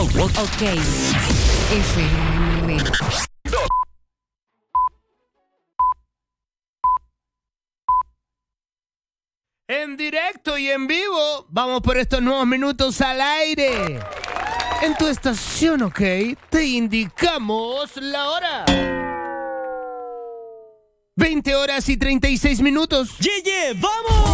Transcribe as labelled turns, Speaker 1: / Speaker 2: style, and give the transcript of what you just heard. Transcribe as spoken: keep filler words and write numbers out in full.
Speaker 1: Ok. F M.
Speaker 2: En directo y en vivo, vamos por estos nuevos minutos al aire. En tu estación, ok, te indicamos la hora. veinte horas y treinta y seis minutos.
Speaker 3: ¡Yeah, yeah! ¡Vamos!